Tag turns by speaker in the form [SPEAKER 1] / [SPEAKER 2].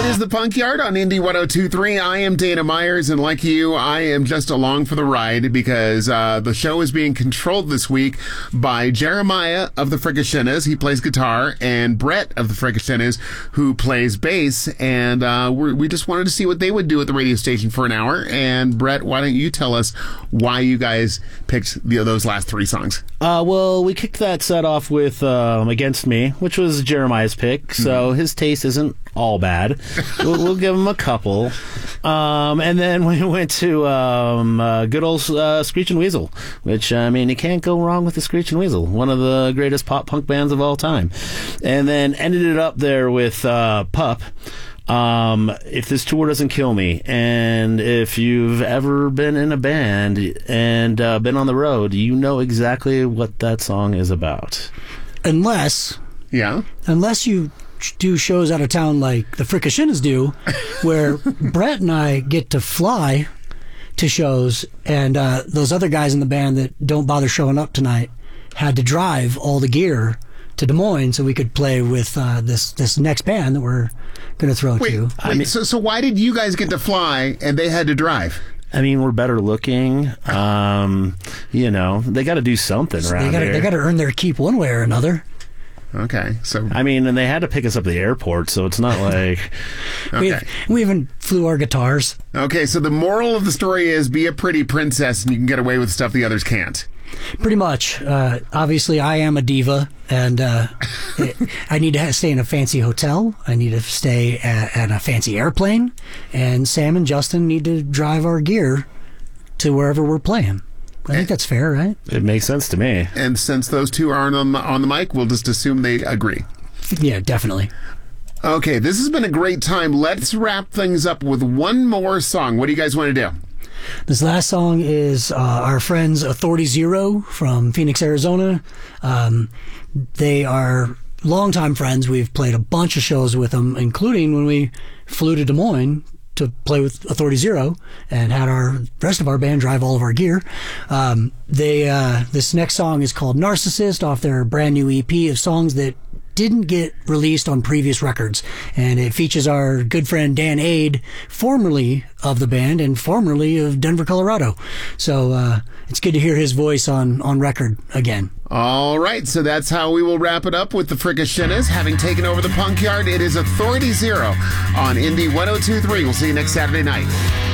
[SPEAKER 1] It is the Punk Yard on Indie 102.3. I am Dana Myers, and like you, I am just along for the ride because the show is being controlled this week by Jeremiah of the Fricashinas. He plays guitar, and Brett of the Fricashinas, who plays bass. And we just wanted to see what they would do at the radio station for an hour. And Brett, why don't you tell us why you guys picked those last three songs?
[SPEAKER 2] Well, we kicked that set off with Against Me, which was Jeremiah's pick, so his taste isn't all bad. We'll give him a couple. And then we went to good old Screeching Weasel, which, I mean, you can't go wrong with the Screeching Weasel, one of the greatest pop-punk bands of all time. And then ended it up there with Pup. If This Tour Doesn't Kill Me. And if you've ever been in a band and been on the road, you know exactly what that song is about.
[SPEAKER 3] Unless you do shows out of town like the Fricashinas do, where Brett and I get to fly to shows, and those other guys in the band that don't bother showing up tonight had to drive all the gear to Des Moines so we could play with this next band that we're going to throw to.
[SPEAKER 1] So why did you guys get to fly and they had to drive?
[SPEAKER 2] I mean, we're better looking. You know, they got to do something around here.
[SPEAKER 3] They got to earn their keep one way or another.
[SPEAKER 1] Okay, so
[SPEAKER 2] I mean, and they had to pick us up at the airport, so it's not like
[SPEAKER 3] we even flew our guitars.
[SPEAKER 1] Okay, so the moral of the story is be a pretty princess and you can get away with stuff the others can't.
[SPEAKER 3] Pretty much. Obviously, I am a diva, and I need to stay in a fancy hotel. I need to stay at a fancy airplane, and Sam and Justin need to drive our gear to wherever we're playing. I think that's fair, right?
[SPEAKER 2] It makes sense to me.
[SPEAKER 1] And since those two aren't on the mic, we'll just assume they agree.
[SPEAKER 3] Yeah, definitely.
[SPEAKER 1] Okay, this has been a great time. Let's wrap things up with one more song. What do you guys want to do?
[SPEAKER 3] This last song is our friends Authority Zero from Phoenix, Arizona. They are longtime friends. We've played a bunch of shows with them, including when we flew to Des Moines to play with Authority Zero and had our rest of our band drive all of our gear. This next song is called Narcissist off their brand new EP of songs that didn't get released on previous records, and it features our good friend Dan Aid, formerly of the band and formerly of Denver, Colorado. So it's good to hear his voice on record again.
[SPEAKER 1] All right, so that's how we will wrap it up with the Fricashinas. Having taken over the Punk Yard, it is Authority Zero on Indie 102.3. We'll see you next Saturday night.